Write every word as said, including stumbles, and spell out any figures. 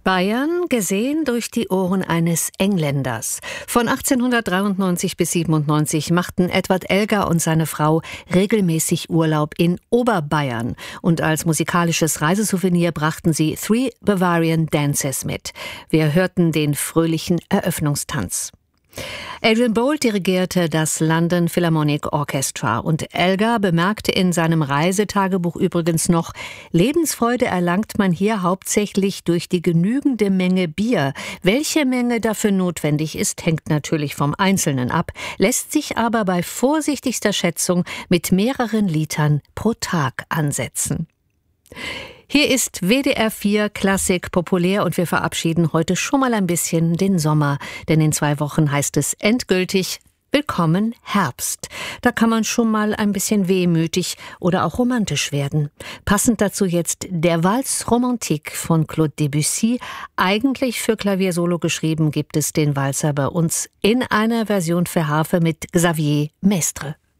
Bayern gesehen durch die Ohren eines Engländers. Von achtzehnhundertdreiundneunzig bis siebenundneunzig machten Edward Elgar und seine Frau regelmäßig Urlaub in Oberbayern. Und als musikalisches Reisesouvenir brachten sie Three Bavarian Dances mit. Wir hörten den fröhlichen Eröffnungstanz. Adrian Boult dirigierte das London Philharmonic Orchestra und Elgar bemerkte in seinem Reisetagebuch übrigens noch: Lebensfreude erlangt man hier hauptsächlich durch die genügende Menge Bier. Welche Menge dafür notwendig ist, hängt natürlich vom Einzelnen ab, lässt sich aber bei vorsichtigster Schätzung mit mehreren Litern pro Tag ansetzen. Hier ist W D R vier Klassik populär und wir verabschieden heute schon mal ein bisschen den Sommer, denn in zwei Wochen heißt es endgültig Willkommen Herbst. Da kann man schon mal ein bisschen wehmütig oder auch romantisch werden. Passend dazu jetzt der Valse Romantique von Claude Debussy. Eigentlich für Klaviersolo geschrieben, gibt es den Walzer bei uns in einer Version für Harfe mit Xavier Mestre.